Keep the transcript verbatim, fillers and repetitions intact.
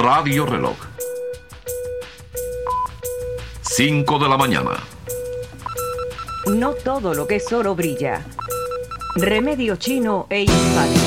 Radio Reloj. cinco de la mañana. No todo lo que es oro brilla. Remedio chino e hispánico.